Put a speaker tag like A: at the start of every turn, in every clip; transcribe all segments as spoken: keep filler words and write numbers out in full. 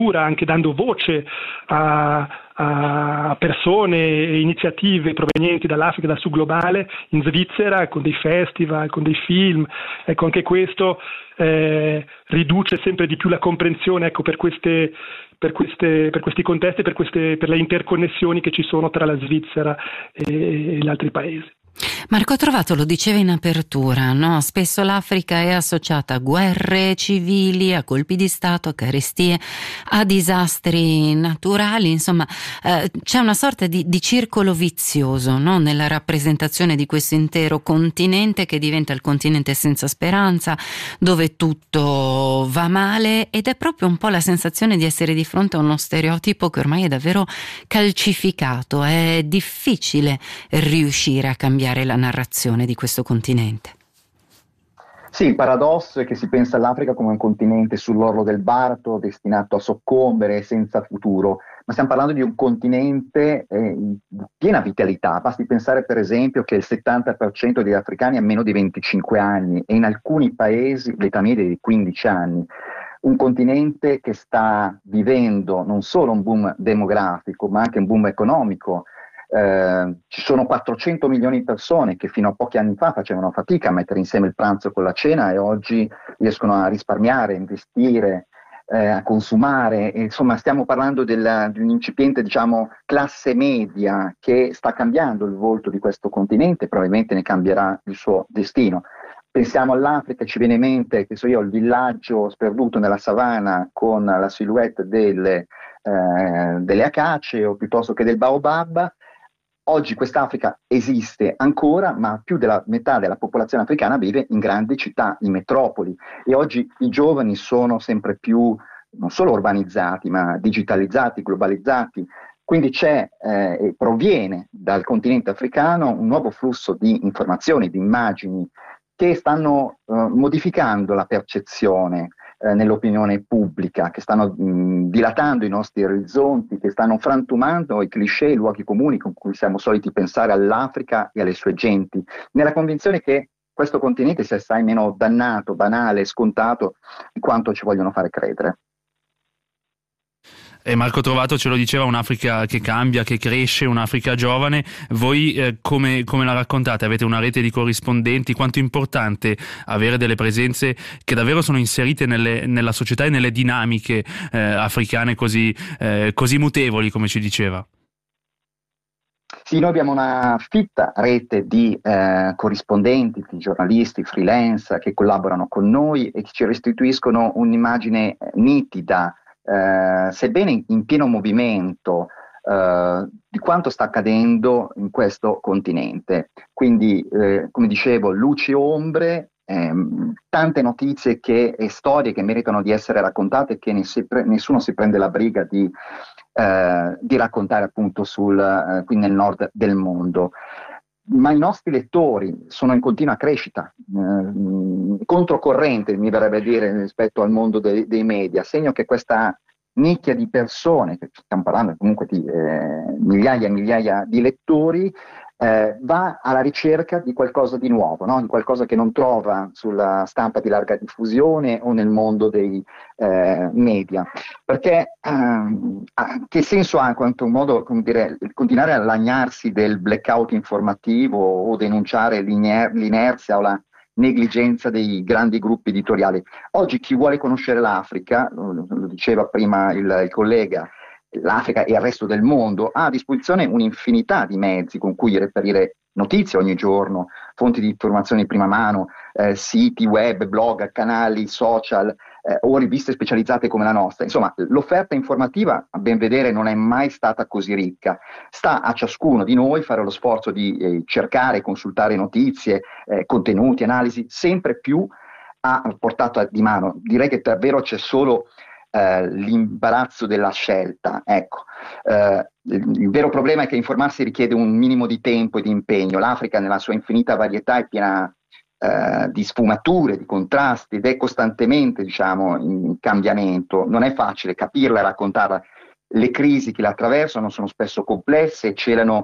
A: anche dando voce a, a persone e iniziative provenienti dall'Africa, dal Sud globale, in Svizzera, con dei festival, con dei film. Ecco, anche questo eh, riduce sempre di più la comprensione, ecco, per queste per queste per questi contesti, per queste per le interconnessioni che ci sono tra la Svizzera e, e gli altri paesi.
B: Marco Trovato lo diceva in apertura, no? Spesso l'Africa è associata a guerre civili, a colpi di Stato, a carestie, a disastri naturali, insomma eh, c'è una sorta di, di circolo vizioso, no? Nella rappresentazione di questo intero continente, che diventa il continente senza speranza, dove tutto va male, ed è proprio un po' la sensazione di essere di fronte a uno stereotipo che ormai è davvero calcificato. È difficile riuscire a cambiare la narrazione di questo continente.
C: Sì, il paradosso è che si pensa all'Africa come un continente sull'orlo del baratro, destinato a soccombere, senza futuro, ma stiamo parlando di un continente eh, in piena vitalità. Basti pensare per esempio che il settanta per cento degli africani ha meno di venticinque anni e in alcuni paesi l'età media è di quindici anni. Un continente che sta vivendo non solo un boom demografico, ma anche un boom economico. Eh, ci sono quattrocento milioni di persone che fino a pochi anni fa facevano fatica a mettere insieme il pranzo con la cena e oggi riescono a risparmiare, a investire, eh, a consumare. E, insomma, stiamo parlando della, di un'incipiente, diciamo, classe media che sta cambiando il volto di questo continente, probabilmente ne cambierà il suo destino. Pensiamo all'Africa, ci viene in mente, che so io, il villaggio sperduto nella savana con la silhouette delle, eh, delle acacie o piuttosto che del baobab. Oggi quest'Africa esiste ancora, ma più della metà della popolazione africana vive in grandi città, in metropoli, e oggi i giovani sono sempre più non solo urbanizzati, ma digitalizzati, globalizzati. Quindi c'è eh, e proviene dal continente africano un nuovo flusso di informazioni, di immagini che stanno eh, modificando la percezione eh, nell'opinione pubblica, che stanno mh, dilatando i nostri orizzonti, che stanno frantumando i cliché, i luoghi comuni con cui siamo soliti pensare all'Africa e alle sue genti, nella convinzione che questo continente sia assai meno dannato, banale, scontato di quanto ci vogliono fare credere.
D: E Marco Trovato ce lo diceva, un'Africa che cambia, che cresce, un'Africa giovane. Voi eh, come, come la raccontate? Avete una rete di corrispondenti? Quanto è importante avere delle presenze che davvero sono inserite nelle, nella società e nelle dinamiche eh, africane così, eh, così mutevoli, come ci diceva?
C: Sì, noi abbiamo una fitta rete di eh, corrispondenti, di giornalisti, freelance che collaborano con noi e che ci restituiscono un'immagine nitida, Uh, sebbene in pieno movimento, uh, di quanto sta accadendo in questo continente. Quindi, eh, come dicevo, luci e ombre, ehm, tante notizie che, e storie che meritano di essere raccontate e che ne si pre- nessuno si prende la briga di, uh, di raccontare appunto sul, uh, qui nel nord del mondo. Ma i nostri lettori sono in continua crescita, eh, controcorrente mi verrebbe a dire rispetto al mondo dei, dei media, segno che questa nicchia di persone, che stiamo parlando comunque di eh, migliaia e migliaia di lettori, eh, va alla ricerca di qualcosa di nuovo, no? Di qualcosa che non trova sulla stampa di larga diffusione o nel mondo dei eh, media. Perché ehm, che senso ha in quanto modo, come dire, continuare a lagnarsi del blackout informativo o denunciare l'iner- l'inerzia o la negligenza dei grandi gruppi editoriali? Oggi chi vuole conoscere l'Africa, lo, lo diceva prima il, il collega, l'Africa e il resto del mondo, ha a disposizione un'infinità di mezzi con cui reperire notizie ogni giorno, fonti di informazione di prima mano, eh, siti web, blog, canali social eh, o riviste specializzate come la nostra. Insomma, l'offerta informativa, a ben vedere, non è mai stata così ricca. Sta a ciascuno di noi fare lo sforzo di eh, cercare e consultare notizie, eh, contenuti, analisi sempre più a portata di mano. Direi che davvero c'è solo Uh, l'imbarazzo della scelta. Ecco, uh, il, il vero problema è che informarsi richiede un minimo di tempo e di impegno. L'Africa nella sua infinita varietà è piena uh, di sfumature, di contrasti ed è costantemente, diciamo, in cambiamento. Non è facile capirla e raccontarla. Le crisi che la attraversano sono spesso complesse e celano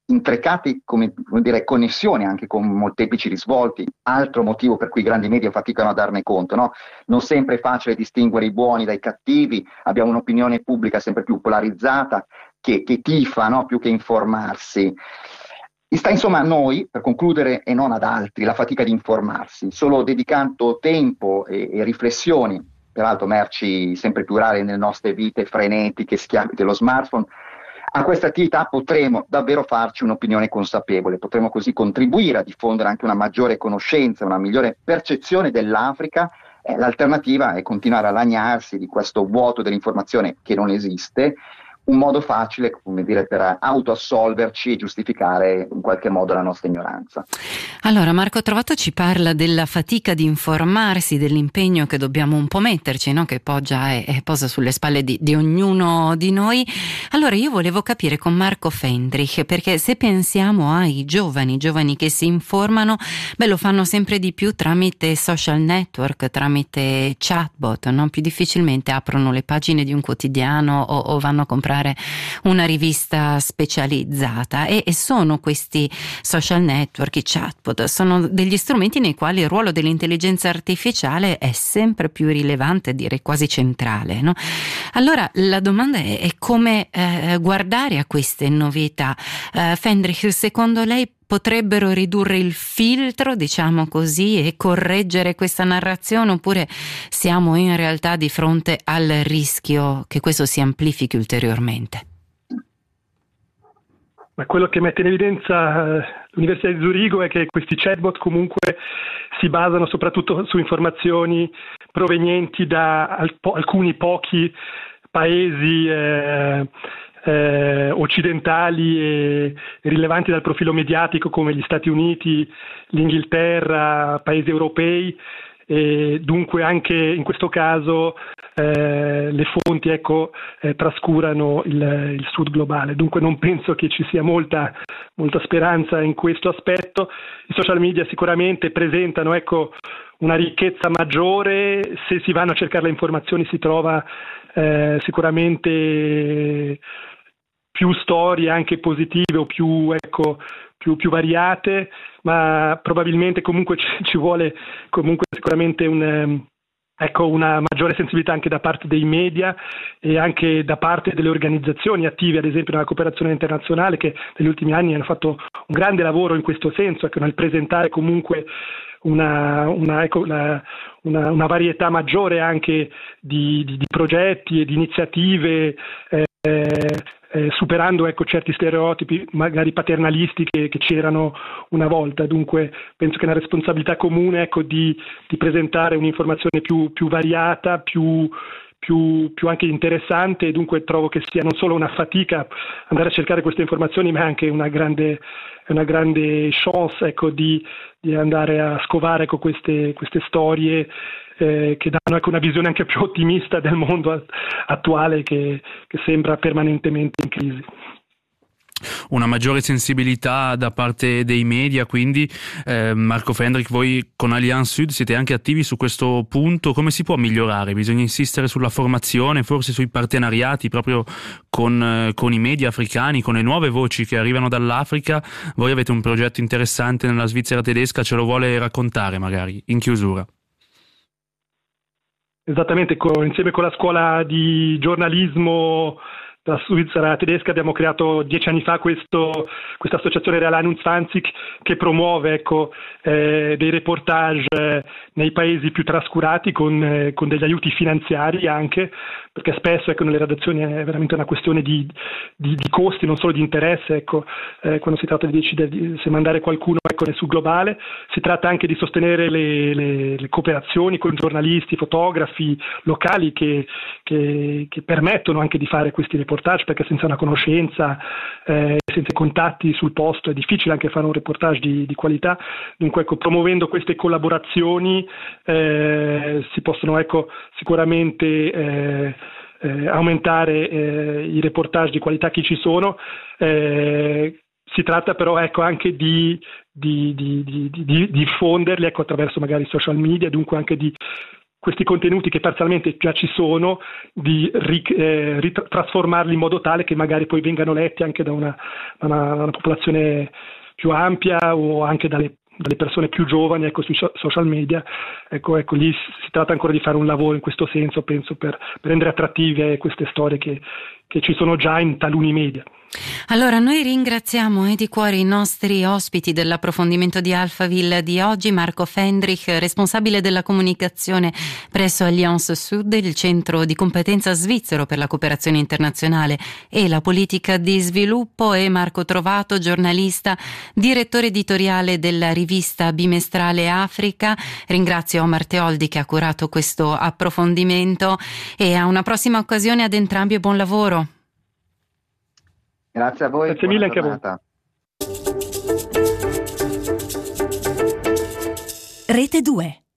C: intrecate come, come dire, connessioni anche con molteplici risvolti, altro motivo per cui i grandi media faticano a darne conto, no? Non sempre è facile distinguere i buoni dai cattivi, abbiamo un'opinione pubblica sempre più polarizzata che, che tifa, no? Più che informarsi. E sta insomma a noi, per concludere, e non ad altri, la fatica di informarsi, solo dedicando tempo e, e riflessioni, peraltro merci sempre più rare nelle nostre vite frenetiche, schiavi dello smartphone. A questa attività potremo davvero farci un'opinione consapevole, potremo così contribuire a diffondere anche una maggiore conoscenza, una migliore percezione dell'Africa. Eh, l'alternativa è continuare a lagnarsi di questo vuoto dell'informazione che non esiste, un modo facile, come dire, per autoassolverci e giustificare in qualche modo la nostra ignoranza.
B: Allora, Marco Trovato ci parla della fatica di informarsi, dell'impegno che dobbiamo un po' metterci, no? Che poggia e, e posa sulle spalle di, di ognuno di noi. Allora, io volevo capire con Marco Fendrich, perché se pensiamo ai giovani, giovani che si informano, beh, lo fanno sempre di più tramite social network, tramite chatbot, no? Più difficilmente aprono le pagine di un quotidiano o, o vanno a comprare una rivista specializzata, e, e sono questi social network, i chatbot, sono degli strumenti nei quali il ruolo dell'intelligenza artificiale è sempre più rilevante, direi quasi centrale, no? Allora la domanda è, è come eh, guardare a queste novità. eh, Fendrich, secondo lei potrebbero ridurre il filtro, diciamo così, e correggere questa narrazione, oppure siamo in realtà di fronte al rischio che questo si amplifichi ulteriormente?
A: Ma quello che mette in evidenza eh, l'Università di Zurigo è che questi chatbot comunque si basano soprattutto su informazioni provenienti da al- po- alcuni pochi paesi eh, Eh, occidentali e rilevanti dal profilo mediatico, come gli Stati Uniti, l'Inghilterra, paesi europei, e dunque anche in questo caso eh, le fonti ecco, eh, trascurano il, il sud globale. Dunque non penso che ci sia molta, molta speranza in questo aspetto. I social media sicuramente presentano ecco, una ricchezza maggiore, se si vanno a cercare le informazioni si trova eh, sicuramente più storie anche positive o più, ecco, più, più variate, ma probabilmente comunque ci, ci vuole comunque sicuramente un, ecco, una maggiore sensibilità anche da parte dei media e anche da parte delle organizzazioni attive, ad esempio nella cooperazione internazionale, che negli ultimi anni hanno fatto un grande lavoro in questo senso, ecco, nel presentare comunque una, una, ecco, la, una, una varietà maggiore anche di, di, di progetti e di iniziative, eh, eh, superando ecco, certi stereotipi magari paternalisti che, che c'erano una volta. Dunque penso che è una responsabilità comune ecco, di, di presentare un'informazione più, più variata, più, più, più anche interessante, e dunque trovo che sia non solo una fatica andare a cercare queste informazioni, ma anche una grande, una grande chance ecco, di, di andare a scovare ecco, queste, queste storie eh, che danno ecco, una visione anche più ottimista del mondo attuale che, che sembra permanentemente in crisi.
D: Una maggiore sensibilità da parte dei media, quindi eh, Marco Fendrich, voi con Allianz Sud siete anche attivi su questo punto. Come si può migliorare? Bisogna insistere sulla formazione, forse sui partenariati proprio con, eh, con i media africani, con le nuove voci che arrivano dall'Africa. Voi avete un progetto interessante nella Svizzera tedesca, ce lo vuole raccontare magari in chiusura?
A: Esattamente, con, insieme con la scuola di giornalismo la Svizzera tedesca abbiamo creato dieci anni fa questo, questa associazione Realanzwanzig che promuove ecco, eh, dei reportage eh, nei paesi più trascurati con, eh, con degli aiuti finanziari anche, perché spesso ecco, nelle redazioni è veramente una questione di, di, di costi, non solo di interesse, ecco, eh, quando si tratta di decidere di, se mandare qualcuno ecco, nel sud globale. Si tratta anche di sostenere le, le, le cooperazioni con giornalisti, fotografi locali che, che, che permettono anche di fare questi reportage, perché senza una conoscenza, eh, senza contatti sul posto è difficile anche fare un reportage di, di qualità. Dunque ecco, promuovendo queste collaborazioni eh, si possono ecco, sicuramente eh, eh, aumentare eh, i reportage di qualità che ci sono. Eh, si tratta però ecco, anche di, di, di, di, di, di diffonderli ecco, attraverso magari social media, dunque anche di questi contenuti che parzialmente già ci sono, di ri, eh, ritrasformarli in modo tale che magari poi vengano letti anche da una, da una, da una popolazione più ampia o anche dalle, dalle persone più giovani, ecco, sui social media. Ecco, ecco, lì si tratta ancora di fare un lavoro in questo senso, penso, per, per rendere attrattive queste storie che, che ci sono già in taluni media.
B: Allora, noi ringraziamo eh, di cuore i nostri ospiti dell'approfondimento di Alphaville di oggi, Marco Fendrich, responsabile della comunicazione presso Alliance Sud, il centro di competenza svizzero per la cooperazione internazionale e la politica di sviluppo, e Marco Trovato, giornalista, direttore editoriale della rivista bimestrale Africa. Ringrazio Omar Teoldi che ha curato questo approfondimento, e a una prossima occasione ad entrambi e buon lavoro.
C: Grazie a voi.
A: Grazie mille anche a voi.
E: Rete due.